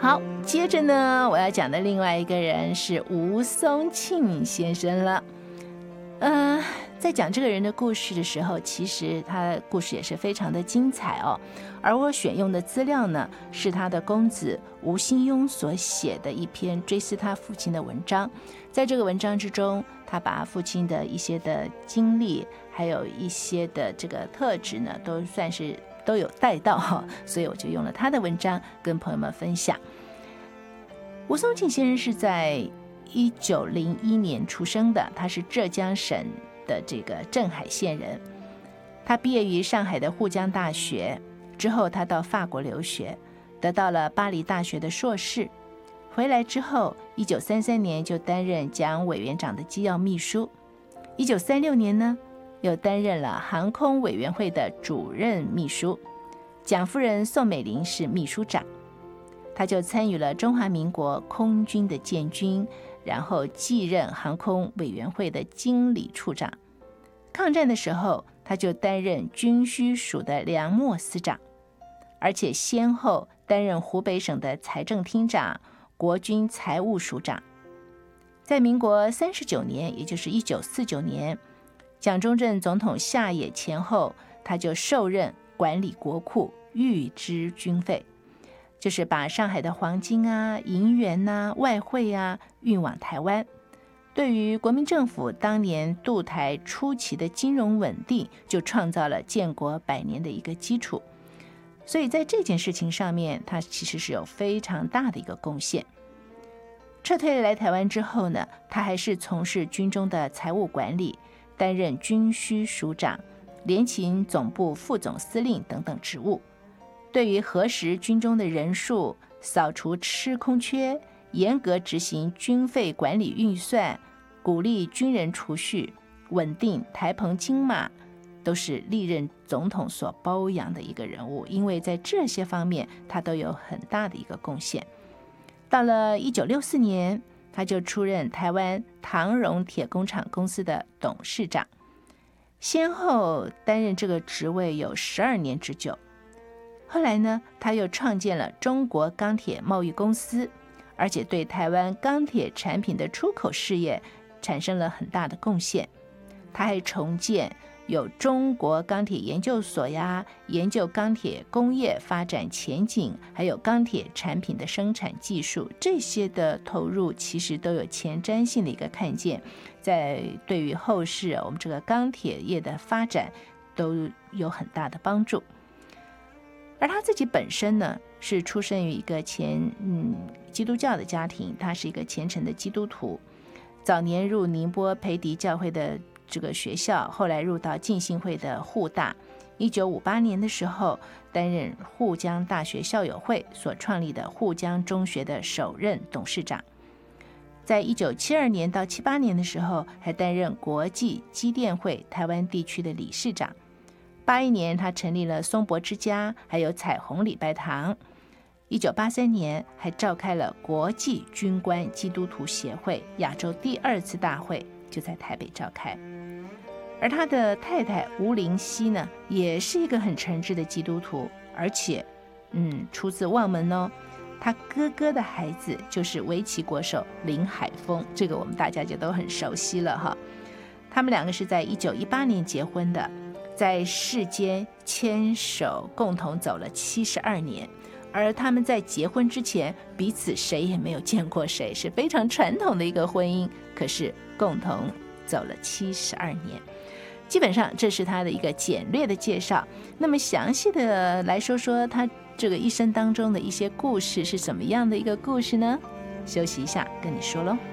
好，接着呢，我要讲的另外一个人是吴松庆先生了。在讲这个人的故事的时候，其实他的故事也是非常的精彩哦。而我选用的资料呢，是他的公子吴新庸所写的一篇追思他父亲的文章。在这个文章之中，他把父亲的一些的经历，还有一些的这个特质呢，都有带到，所以我就用了他的文章跟朋友们分享。吴松庆先生是在1901年出生的，他是浙江省的这个镇海县人。他毕业于上海的沪江大学，之后他到法国留学，得到了巴黎大学的硕士。回来之后，1933年就担任蒋委员长的机要秘书。1936年呢，又担任了航空委员会的主任秘书，蒋夫人宋美龄是秘书长。他就参与了中华民国空军的建军，然后继任航空委员会的经理处长。抗战的时候，他就担任军需署的粮秣司长，而且先后担任湖北省的财政厅长、国军财务署长。在民国39年，也就是1949年，蒋中正总统下野前后，他就受任管理国库，预支军费，就是把上海的黄金啊、银元啊、外汇啊运往台湾。对于国民政府当年渡台初期的金融稳定，就创造了建国100年的一个基础。所以在这件事情上面，他其实是有非常大的一个贡献。撤退来台湾之后呢，他还是从事军中的财务管理，担任军需署长、联勤总部副总司令等等职务。对于核实军中的人数、扫除吃空缺、严格执行军费管理预算、鼓励军人储蓄、稳定台澎金马，都是历任总统所褒扬的一个人物，因为在这些方面他都有很大的一个贡献。到了1964年，他就出任台湾唐荣铁工厂公司的董事长，先后担任这个职位有12年之久。后来呢，他又创建了中国钢铁贸易公司，而且对台湾钢铁产品的出口事业产生了很大的贡献。他还重建有中国钢铁研究所呀，研究钢铁工业发展前景，还有钢铁产品的生产技术，这些的投入其实都有前瞻性的一个看见，在对于后世我们这个钢铁业的发展都有很大的帮助。而他自己本身呢，是出生于一个基督教的家庭，他是一个虔诚的基督徒。早年入宁波培迪教会的这个学校，后来入到浸信会的沪大。1958年的时候，担任沪江大学校友会所创立的沪江中学的首任董事长。在1972年到78年的时候，还担任国际机电会台湾地区的理事长。81年，他成立了松柏之家，还有彩虹礼拜堂。1983年，还召开了国际军官基督徒协会亚洲第2次大会，就在台北召开。而他的太太吴灵溪呢，也是一个很诚挚的基督徒，而且出自望门哦。他哥哥的孩子就是围棋国手林海峰，这个我们大家就都很熟悉了哈。他们两个是在1918年结婚的，在世间牵手共同走了72年，而他们在结婚之前彼此谁也没有见过谁，是非常传统的一个婚姻，可是共同走了72年。基本上这是他的一个简略的介绍。那么详细的来说说他这个一生当中的一些故事是什么样的一个故事呢？休息一下跟你说咯。